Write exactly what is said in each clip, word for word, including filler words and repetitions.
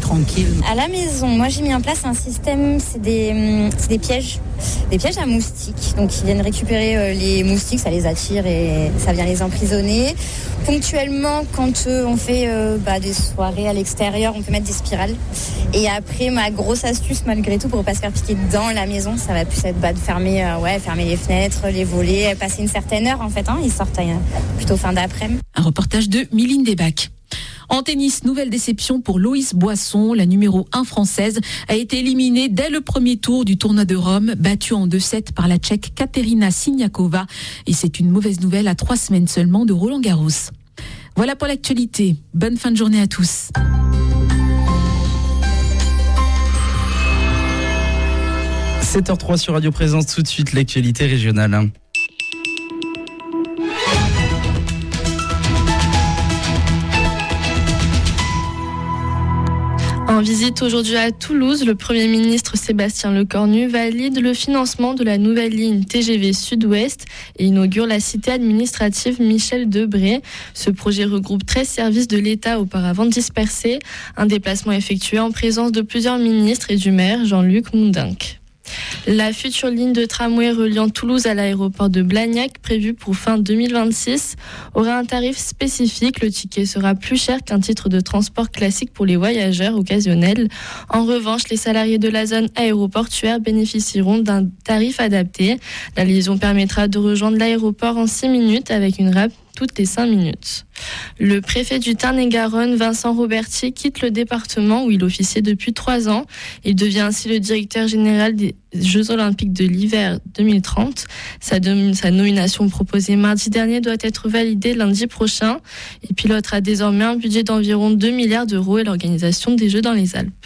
tranquille. À la maison, moi j'ai mis en place un système, c'est des, c'est des pièges, des pièges à moustiques. Donc ils viennent récupérer les moustiques, ça les attire et ça vient les emprisonner. Ponctuellement, quand euh, on fait euh, bah, des soirées à l'extérieur, on peut mettre des spirales. Et après, ma grosse astuce, malgré tout, pour ne pas se faire piquer dans la maison, ça va plus être bah, de fermer, euh, ouais, fermer les fenêtres, les volets, passer une certaine heure en fait. Hein, ils sortent euh, plutôt fin d'après-midi. Un reportage de Mylène Desbacs. En tennis, nouvelle déception pour Loïs Boisson. La numéro un française a été éliminée dès le premier tour du tournoi de Rome, battue en deux sept par la Tchèque Kateřina Siniakova. Et c'est une mauvaise nouvelle à trois semaines seulement de Roland Garros. Voilà pour l'actualité. Bonne fin de journée à tous. sept heures trois sur Radio Présence, tout de suite l'actualité régionale. En visite aujourd'hui à Toulouse, le Premier ministre Sébastien Lecornu valide le financement de la nouvelle ligne T G V Sud-Ouest et inaugure la cité administrative Michel Debré. Ce projet regroupe treize services de l'État auparavant dispersés. Un déplacement effectué en présence de plusieurs ministres et du maire Jean-Luc Moundinck. La future ligne de tramway reliant Toulouse à l'aéroport de Blagnac, prévue pour fin deux mille vingt-six, aura un tarif spécifique. Le ticket sera plus cher qu'un titre de transport classique pour les voyageurs occasionnels. En revanche, les salariés de la zone aéroportuaire bénéficieront d'un tarif adapté. La liaison permettra de rejoindre l'aéroport en six minutes avec une rame toutes les cinq minutes. Le préfet du Tarn-et-Garonne, Vincent Roberti, quitte le département où il officiait depuis trois ans. Il devient ainsi le directeur général des Jeux Olympiques de l'hiver deux mille trente. Sa, de, sa nomination proposée mardi dernier doit être validée lundi prochain. Il pilotera désormais un budget d'environ deux milliards d'euros et l'organisation des Jeux dans les Alpes.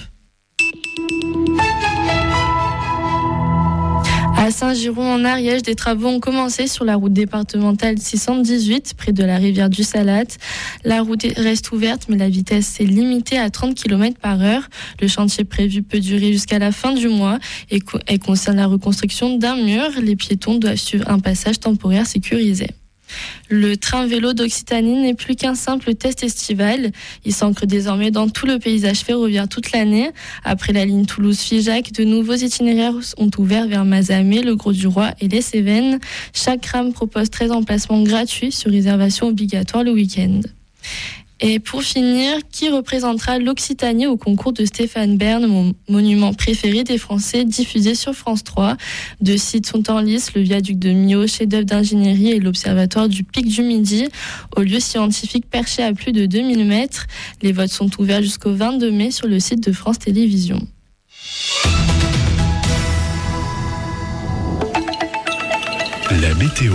À Saint-Giron, en Ariège, des travaux ont commencé sur la route départementale six cent dix-huit, près de la rivière du Salat. La route reste ouverte, mais la vitesse est limitée à trente kilomètres par heure. Le chantier prévu peut durer jusqu'à la fin du mois et, co- et concerne la reconstruction d'un mur. Les piétons doivent suivre un passage temporaire sécurisé. Le train vélo d'Occitanie n'est plus qu'un simple test estival. Il s'ancre désormais dans tout le paysage ferroviaire toute l'année. Après la ligne Toulouse-Figeac, de nouveaux itinéraires ont ouvert vers Mazamet, le Grau-du-Roi et les Cévennes. Chaque tram propose treize emplacements gratuits sur réservation obligatoire le week-end. Et pour finir, qui représentera l'Occitanie au concours de Stéphane Bern, mon monument préféré des Français, diffusé sur France trois. Deux sites sont en lice, le viaduc de Millau, chef-d'œuvre d'ingénierie, et l'observatoire du Pic du Midi, au lieu scientifique perché à plus de deux mille mètres. Les votes sont ouverts jusqu'au vingt-deux mai sur le site de France Télévisions. La météo.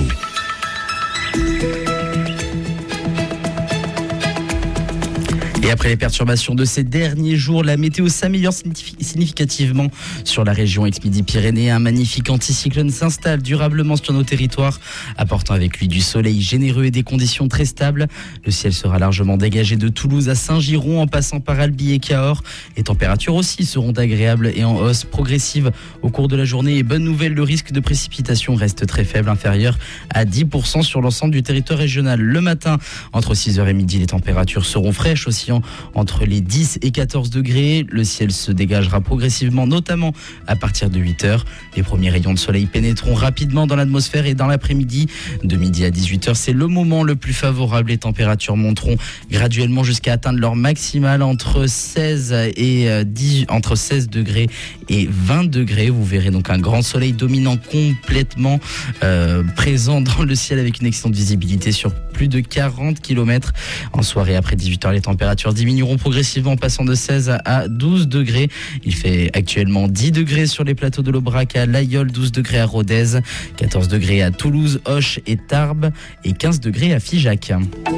Et après les perturbations de ces derniers jours, la météo s'améliore significativement sur la région ex-Midi-Pyrénées. Un magnifique anticyclone s'installe durablement sur nos territoires, apportant avec lui du soleil généreux et des conditions très stables. Le ciel sera largement dégagé de Toulouse à Saint-Giron, en passant par Albi et Cahors. Les températures aussi seront agréables et en hausse progressive au cours de la journée. Et bonne nouvelle, le risque de précipitation reste très faible, inférieur à dix pour cent sur l'ensemble du territoire régional. Le matin, entre six heures et midi, les températures seront fraîches, oscillant entre les dix et quatorze degrés. Le ciel se dégagera progressivement, notamment à partir de huit heures. Les premiers rayons de soleil pénétreront rapidement dans l'atmosphère et dans l'après-midi, de midi à dix-huit heures, c'est le moment le plus favorable. Les températures monteront graduellement jusqu'à atteindre leur maximale entre seize et dix, entre seize degrés et vingt degrés. Vous verrez donc un grand soleil dominant complètement euh, présent dans le ciel, avec une excellente visibilité sur plus de quarante kilomètres. En soirée, après dix-huit heures, les températures diminueront progressivement, passant de seize à douze degrés. Il fait actuellement dix degrés sur les plateaux de l'Aubrac, à l'Aïol, douze degrés à Rodez, quatorze degrés à Toulouse, Auch et Tarbes et quinze degrés à Figeac.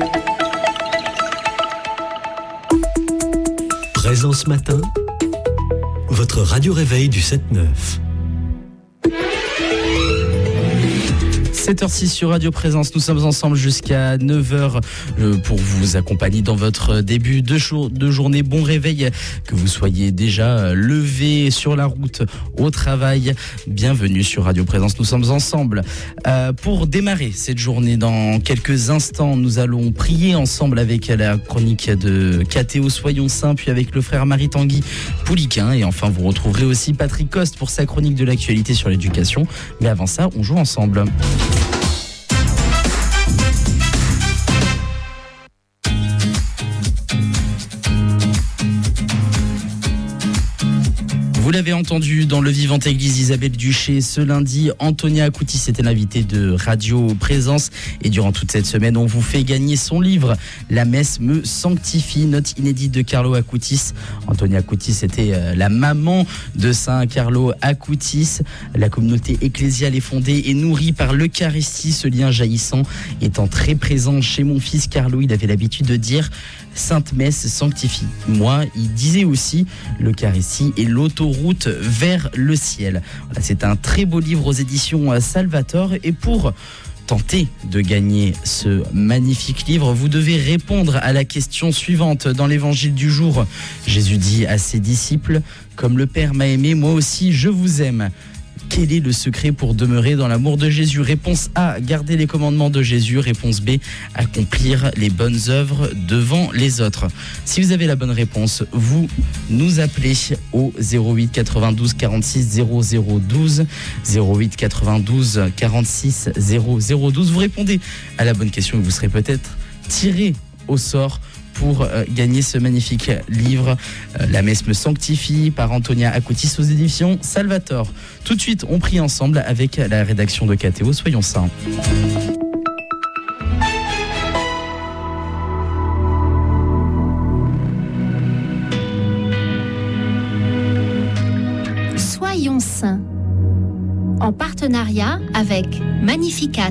Présence matin, votre radio réveil du sept neuf. sept heures six sur Radio Présence, nous sommes ensemble jusqu'à neuf heures pour vous accompagner dans votre début de, jour, de journée. Bon réveil, que vous soyez déjà levé sur la route au travail. Bienvenue sur Radio Présence, nous sommes ensemble. Euh, pour démarrer cette journée, dans quelques instants, nous allons prier ensemble avec la chronique de Cathéo Soyons Saints, puis avec le frère Marie-Tanguy Pouliquin. Et enfin, vous retrouverez aussi Patrick Coste pour sa chronique de l'actualité sur l'éducation. Mais avant ça, on joue ensemble. Vous l'avez entendu dans le Vivante Église Isabelle Duché ce lundi, Antonia Akoutis était l'invitée de Radio Présence et durant toute cette semaine, on vous fait gagner son livre La messe me sanctifie, note inédite de Carlo Akoutis. Antonia Akoutis était la maman de Saint Carlo Akoutis. La communauté ecclésiale est fondée et nourrie par l'Eucharistie, ce lien jaillissant étant très présent chez mon fils Carlo. Il avait l'habitude de dire Sainte Messe sanctifie. Moi, il disait aussi l'Eucharistie et l'autoroute vers le ciel. Voilà, c'est un très beau livre aux éditions Salvator. Et pour tenter de gagner ce magnifique livre, vous devez répondre à la question suivante. Dans l'évangile du jour, Jésus dit à ses disciples « Comme le Père m'a aimé, moi aussi je vous aime ». Quel est le secret pour demeurer dans l'amour de Jésus ? Réponse A, garder les commandements de Jésus. Réponse B, accomplir les bonnes œuvres devant les autres. Si vous avez la bonne réponse, vous nous appelez au zéro huit quatre-vingt-douze quarante-six zéro zéro douze, zéro huit quatre-vingt-douze quarante-six zéro zéro douze. Vous répondez à la bonne question et vous serez peut-être tiré au sort pour euh, gagner ce magnifique livre, euh, La messe me sanctifie, par Antonia Akoutis aux éditions Salvator. Tout de suite, on prie ensemble avec la rédaction de Cathéo Soyons Saints. Soyons Saints, en partenariat avec Magnificat.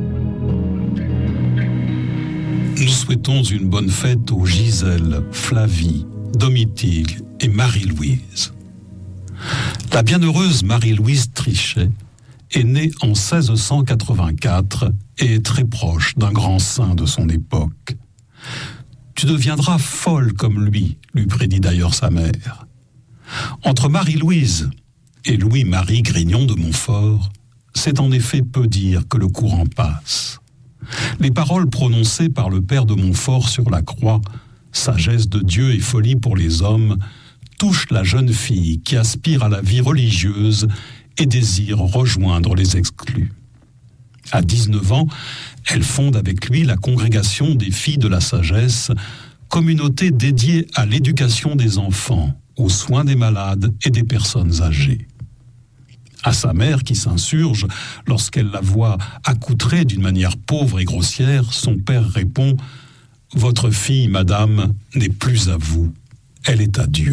Nous souhaitons une bonne fête aux Gisèle, Flavie, Domitique et Marie-Louise. La bienheureuse Marie-Louise Trichet est née en seize cent quatre-vingt-quatre et est très proche d'un grand saint de son époque. Tu deviendras folle comme lui, lui prédit d'ailleurs sa mère. Entre Marie-Louise et Louis-Marie Grignon de Montfort, c'est en effet peu dire que le courant passe. Les paroles prononcées par le père de Montfort sur la croix, sagesse de Dieu et folie pour les hommes, touchent la jeune fille qui aspire à la vie religieuse et désire rejoindre les exclus. À dix-neuf ans, elle fonde avec lui la congrégation des filles de la sagesse, communauté dédiée à l'éducation des enfants, aux soins des malades et des personnes âgées. À sa mère qui s'insurge lorsqu'elle la voit accoutrée d'une manière pauvre et grossière, son père répond « Votre fille, madame, n'est plus à vous, elle est à Dieu ».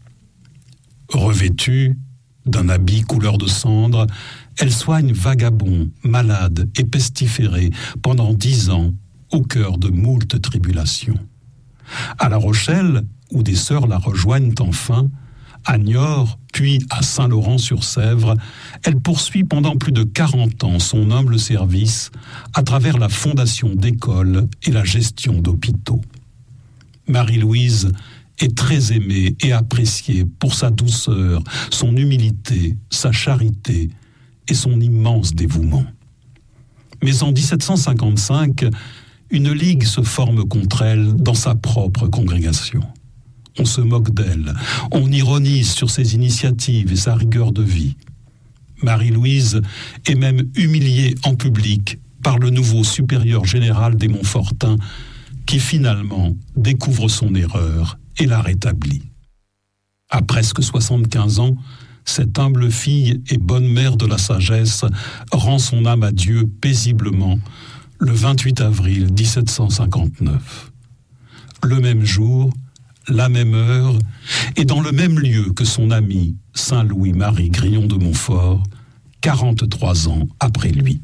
Revêtue d'un habit couleur de cendre, elle soigne vagabonds, malades et pestiférés pendant dix ans au cœur de moult tribulations. À La Rochelle, où des sœurs la rejoignent enfin, à Niort, puis à Saint-Laurent-sur-Sèvre, elle poursuit pendant plus de quarante ans son humble service à travers la fondation d'écoles et la gestion d'hôpitaux. Marie-Louise est très aimée et appréciée pour sa douceur, son humilité, sa charité et son immense dévouement. Mais en dix-sept cent cinquante-cinq, une ligue se forme contre elle dans sa propre congrégation. On se moque d'elle, on ironise sur ses initiatives et sa rigueur de vie. Marie-Louise est même humiliée en public par le nouveau supérieur général des Montfortins qui finalement découvre son erreur et la rétablit. À presque soixante-quinze ans, cette humble fille et bonne mère de la sagesse rend son âme à Dieu paisiblement le vingt-huit avril dix-sept cent cinquante-neuf. Le même jour, la même heure, et dans le même lieu que son ami Saint Louis-Marie Grignon de Montfort, quarante-trois ans après lui.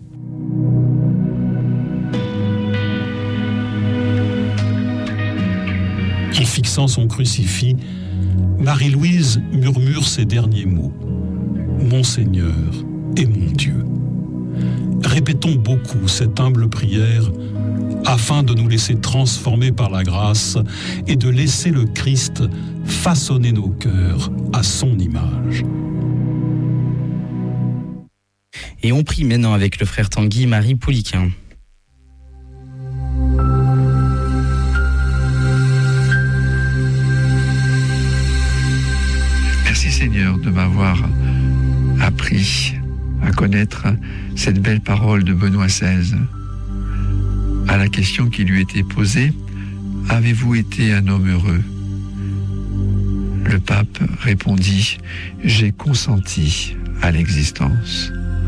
En fixant son crucifix, Marie-Louise murmure ces derniers mots. « Mon Seigneur et mon Dieu ». Répétons beaucoup cette humble prière afin de nous laisser transformer par la grâce et de laisser le Christ façonner nos cœurs à son image. Et on prie maintenant avec le frère Tanguy Marie Pouliquin. Merci Seigneur de m'avoir appris à connaître cette belle parole de Benoît seize. À la question qui lui était posée, « Avez-vous été un homme heureux ?» Le pape répondit, « J'ai consenti à l'existence. »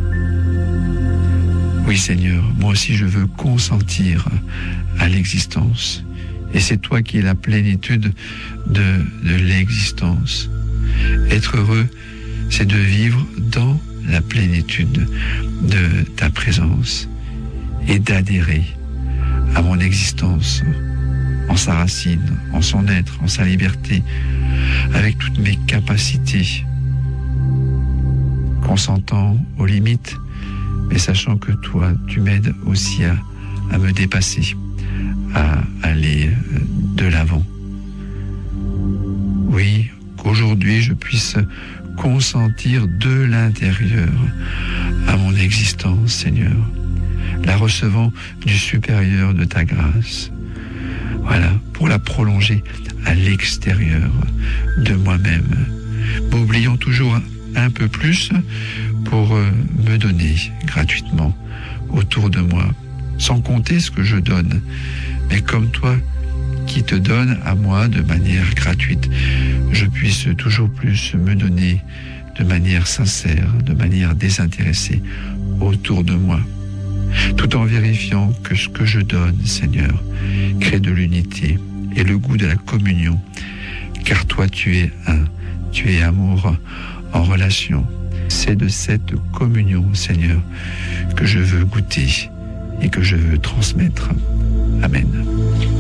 Oui Seigneur, moi aussi je veux consentir à l'existence. Et c'est toi qui es la plénitude de, de l'existence. Être heureux, c'est de vivre dans la plénitude de ta présence et d'adhérer à mon existence en sa racine, en son être, en sa liberté, avec toutes mes capacités, consentant aux limites, mais sachant que toi, tu m'aides aussi à, à me dépasser, à aller de l'avant. Oui, qu'aujourd'hui je puisse consentir de l'intérieur à mon existence, Seigneur, la recevant du supérieur de ta grâce. Voilà, pour la prolonger à l'extérieur de moi-même, m'oubliant toujours un peu plus pour me donner gratuitement autour de moi, sans compter ce que je donne, mais comme toi qui te donne à moi de manière gratuite, je puisse toujours plus me donner de manière sincère, de manière désintéressée autour de moi, tout en vérifiant que ce que je donne, Seigneur, crée de l'unité et le goût de la communion, car toi tu es un, tu es amour en relation. C'est de cette communion, Seigneur, que je veux goûter et que je veux transmettre. Amen.